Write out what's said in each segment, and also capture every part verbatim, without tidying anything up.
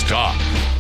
Talk.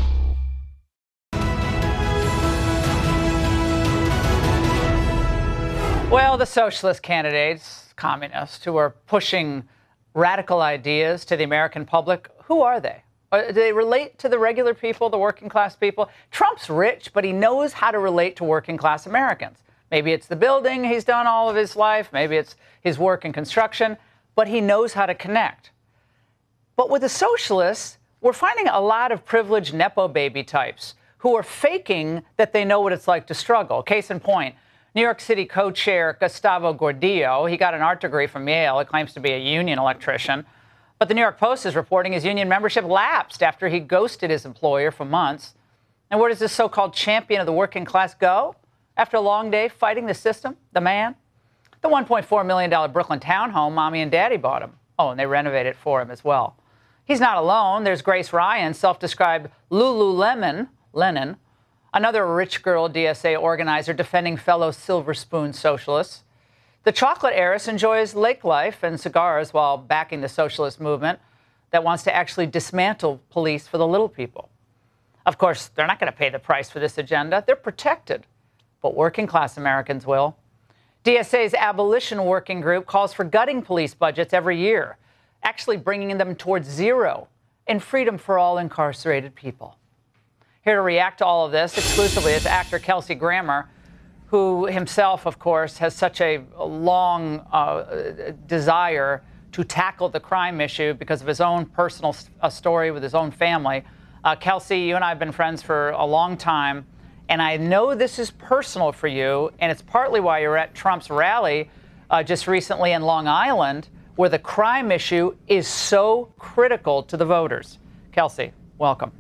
Well, the socialist candidates, communists, who are pushing radical ideas to the American public, who are they? Do they relate to the regular people, the working class people? Trump's rich, but he knows how to relate to working class Americans. Maybe it's the building he's done all of his life. Maybe it's his work in construction, but he knows how to connect. But with the socialists, we're finding a lot of privileged Nepo baby types who are faking that they know what it's like to struggle. Case in point, New York City co-chair Gustavo Gordillo, he got an art degree from Yale. It claims to be a union electrician. But the New York Post is reporting his union membership lapsed after he ghosted his employer for months. And where does this so-called champion of the working class go after a long day fighting the system, the man? The one point four million dollars Brooklyn townhome mommy and daddy bought him. Oh, and they renovated it for him as well. He's not alone. There's Grace Ryan, self-described Lululemon, Lennon, another rich girl D S A organizer defending fellow silver spoon socialists. The chocolate heiress enjoys lake life and cigars while backing the socialist movement that wants to actually dismantle police for the little people. Of course, they're not going to pay the price for this agenda. They're protected, but working class Americans will. D S A's abolition working group calls for gutting police budgets every year, actually bringing them towards zero and freedom for all incarcerated people. Here to react to all of this exclusively is actor Kelsey Grammer, who himself, of course, has such a long uh, desire to tackle the crime issue because of his own personal uh, story with his own family. Uh, Kelsey, you and I have been friends for a long time, and I know this is personal for you, and it's partly why you're at Trump's rally uh, just recently in Long Island, where the crime issue is so critical to the voters. Kelsey, welcome.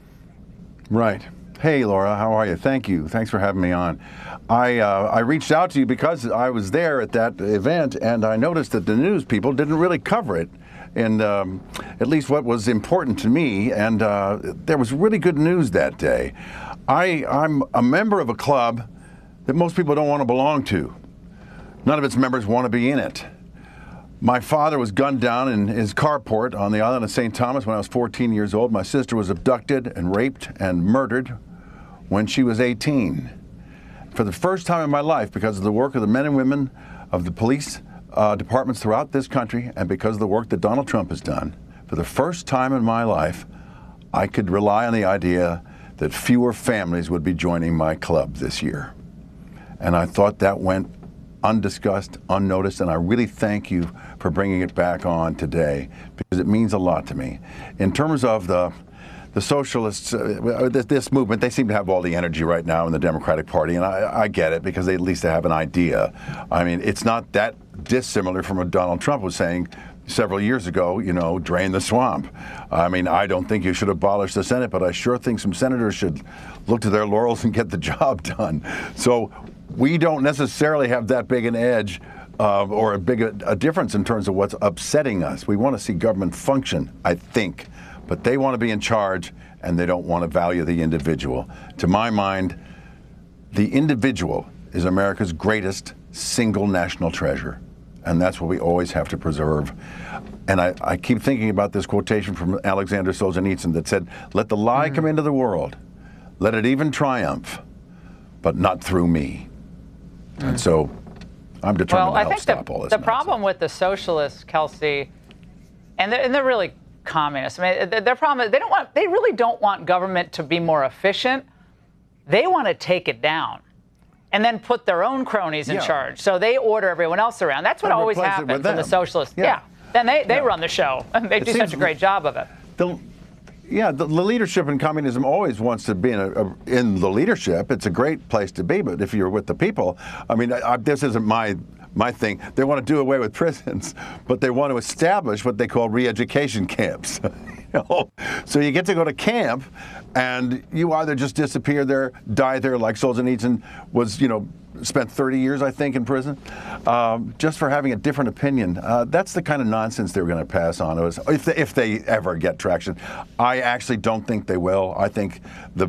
Right. Hey, Laura, how are you? Thank you. Thanks for having me on. I uh, I reached out to you because I was there at that event, and I noticed that the news people didn't really cover it, and um, at least what was important to me, and uh, there was really good news that day. I, I'm a member of a club that most people don't want to belong to. None of its members want to be in it. My father was gunned down in his carport on the island of Saint Thomas when I was fourteen years old. My sister was abducted and raped and murdered when she was eighteen. For the first time in my life, because of the work of the men and women of the police uh, departments throughout this country, and because of the work that Donald Trump has done, for the first time in my life, I could rely on the idea that fewer families would be joining my club this year. And I thought that went undiscussed, unnoticed, and I really thank you for bringing it back on today, because it means a lot to me. In terms of the the socialists, uh, this, this movement, they seem to have all the energy right now in the Democratic Party, and I, I get it, because they, at least they have an idea. I mean, it's not that dissimilar from what Donald Trump was saying several years ago, you know, drain the swamp. I mean, I don't think you should abolish the Senate, but I sure think some senators should look to their laurels and get the job done. So we don't necessarily have that big an edge uh, or a big a, a difference in terms of what's upsetting us. We want to see government function, I think, but they want to be in charge, and they don't want to value the individual. To my mind, the individual is America's greatest single national treasure, and that's what we always have to preserve. And I, I keep thinking about this quotation from Alexander Solzhenitsyn that said, "Let the lie mm-hmm. come into the world, let it even triumph, but not through me." Mm. And so I'm determined well, to help I think stop the, all this the nonsense. problem with the socialists, Kelsey, and they're, and they're really communists. I mean, their problem is they don't want, they really don't want government to be more efficient. They want to take it down and then put their own cronies in yeah. charge. So they order everyone else around. That's what Or always replace it happens with in the them. socialists. Yeah. Yeah. Then they, they Yeah. run the show. They It do seems such a great job of it. The, yeah, the, the leadership in communism always wants to be in, a, a, in the leadership. It's a great place to be, but if you're with the people, I mean, I, I, this isn't my my thing. They want to do away with prisons, but they want to establish what they call re-education camps. You know? So you get to go to camp, and you either just disappear there, die there, like Solzhenitsyn was, you know, spent thirty years, I think, in prison, um, just for having a different opinion. Uh, that's the kind of nonsense they're going to pass on to us, if they, if they ever get traction. I actually don't think they will. I think the